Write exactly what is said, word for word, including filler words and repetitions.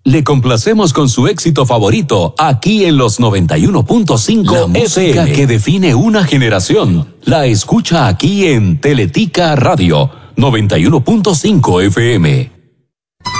Le complacemos con su éxito favorito, aquí en los noventa y uno punto cinco La música F M, que define una generación. La escucha aquí en Teletica Radio, noventa y uno punto cinco F M.